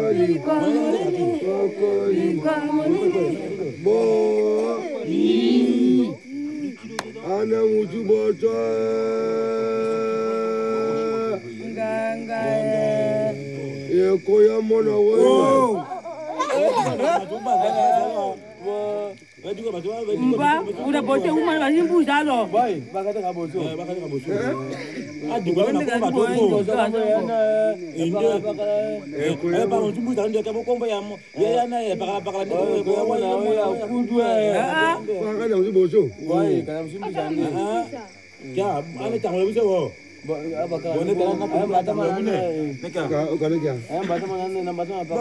Ana mutu boto. Koya mona we. Mba, udah bote umar basi mbuza lo. Boy, bakate ka boso. Bakali ka boso. Adi ko na ko ba to ko. Inde. Ba mo tumbu tande ka ko mba ya mo. Ya na ya bakala ko ya kudu ya. Bakali ka boso. Boy, kana msimbu tande. Ya, ane tangwe biso wo. Bo abakala. Bo ne kana na ko ba ta mana. Neka. Ka ka ne kya. Ayam ba ta mana na ba ta